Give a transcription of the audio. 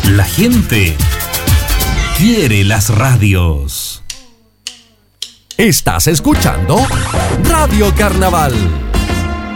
La gente quiere las radios. Estás escuchando Radio Carnaval.